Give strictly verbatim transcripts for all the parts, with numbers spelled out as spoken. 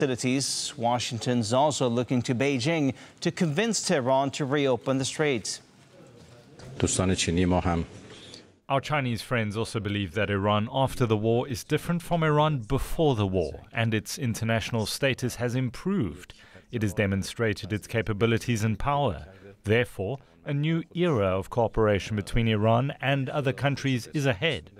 Facilities. Washington's also looking to Beijing to convince Tehran to reopen the Straits. Our Chinese friends also believe that Iran after the war is different from Iran before the war, and its international status has improved. It has demonstrated its capabilities and power. Therefore, a new era of cooperation between Iran and other countries is ahead.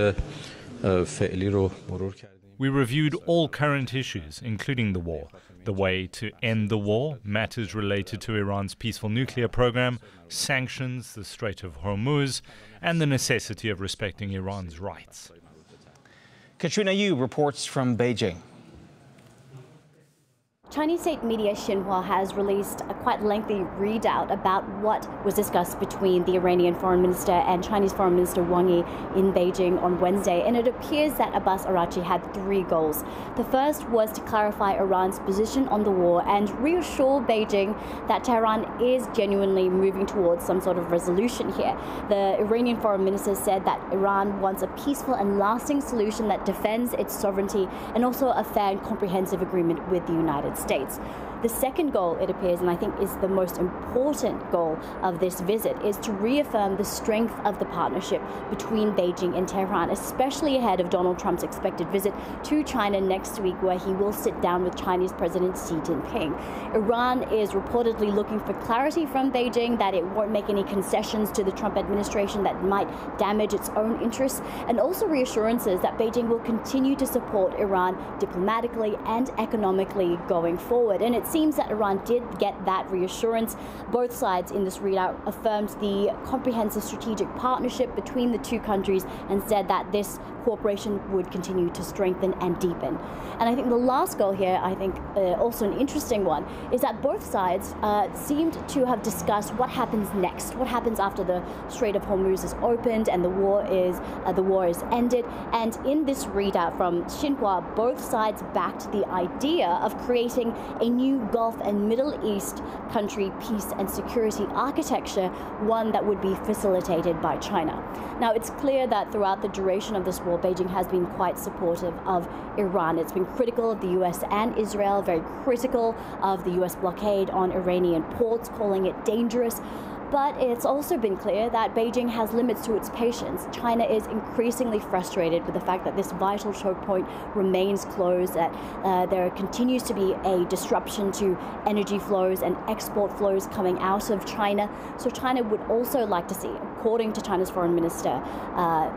We reviewed all current issues, including the war, the way to end the war, matters related to Iran's peaceful nuclear program, sanctions, the Strait of Hormuz, and the necessity of respecting Iran's rights. Katrina Yu reports from Beijing. Chinese state media Xinhua has released a quite lengthy readout about what was discussed between the Iranian foreign minister and Chinese foreign minister Wang Yi in Beijing on Wednesday, and it appears that Abbas Araghchi had three goals. The first was to clarify Iran's position on the war and reassure Beijing that Tehran is genuinely moving towards some sort of resolution here. The Iranian foreign minister said that Iran wants a peaceful and lasting solution that defends its sovereignty and also a fair and comprehensive agreement with the United States. States. The second goal, it appears, and I think is the most important goal of this visit, is to reaffirm the strength of the partnership between Beijing and Tehran, especially ahead of Donald Trump's expected visit to China next week, where he will sit down with Chinese President Xi Jinping. Iran is reportedly looking for clarity from Beijing that it won't make any concessions to the Trump administration that might damage its own interests, and also reassurances that Beijing will continue to support Iran diplomatically and economically going forward. And it seems that Iran did get that reassurance. Both sides in this readout affirmed the comprehensive strategic partnership between the two countries and said that this cooperation would continue to strengthen and deepen. And I think the last goal here, I think uh, also an interesting one, is that both sides uh, seemed to have discussed what happens next, what happens after the Strait of Hormuz is opened and the war is uh, the war is ended. And in this readout from Xinhua, both sides backed the idea of creating a new Gulf and Middle East country peace and security architecture, one that would be facilitated by China. Now, it's clear that throughout the duration of this war, Beijing has been quite supportive of Iran. It's been critical of the U S and Israel, very critical of the U S blockade on Iranian ports, calling it dangerous. But it's also been clear that Beijing has limits to its patience. China is increasingly frustrated with the fact that this vital choke point remains closed, that uh, there continues to be a disruption to energy flows and export flows coming out of China. So China would also like to see, according to China's foreign minister, uh,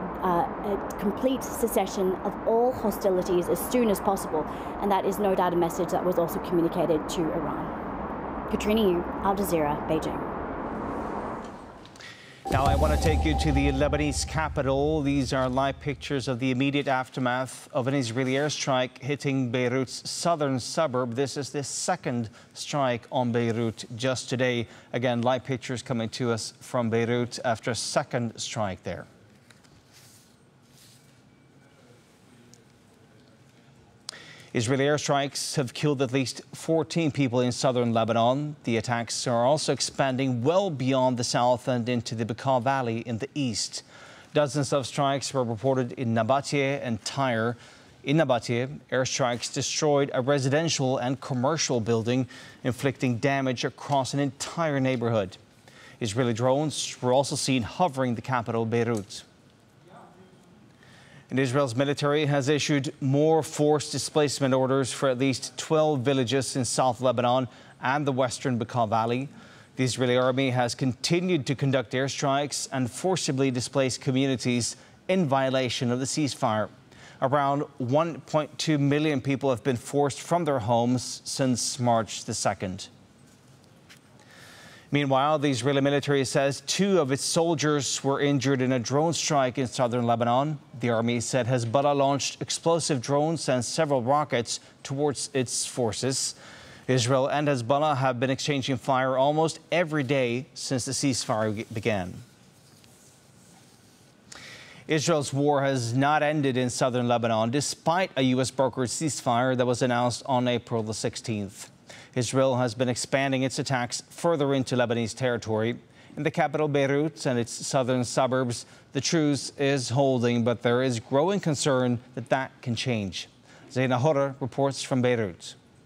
uh, a complete cessation of all hostilities as soon as possible. And that is no doubt a message that was also communicated to Iran. Katrina Yu, Al Jazeera, Beijing. Now I want to take you to the Lebanese capital. These are live pictures of the immediate aftermath of an Israeli airstrike hitting Beirut's southern suburb. This is the second strike on Beirut just today. Again, live pictures coming to us from Beirut after a second strike there. Israeli airstrikes have killed at least fourteen people in southern Lebanon. The attacks are also expanding well beyond the south and into the Bekaa Valley in the east. Dozens of strikes were reported in Nabateh and Tyre. In Nabateh, airstrikes destroyed a residential and commercial building, inflicting damage across an entire neighborhood. Israeli drones were also seen hovering the capital, Beirut. And Israel's military has issued more forced displacement orders for at least twelve villages in South Lebanon and the western Bekaa Valley. The Israeli army has continued to conduct airstrikes and forcibly displace communities in violation of the ceasefire. Around one point two million people have been forced from their homes since March the second. Meanwhile, the Israeli military says two of its soldiers were injured in a drone strike in southern Lebanon. The army said Hezbollah launched explosive drones and several rockets towards its forces. Israel and Hezbollah have been exchanging fire almost every day since the ceasefire began. Israel's war has not ended in southern Lebanon, despite a U S brokered ceasefire that was announced on April the sixteenth. Israel has been expanding its attacks further into Lebanese territory. In the capital Beirut and its southern suburbs, the truce is holding, but there is growing concern that that can change. Zaina Hora reports from Beirut.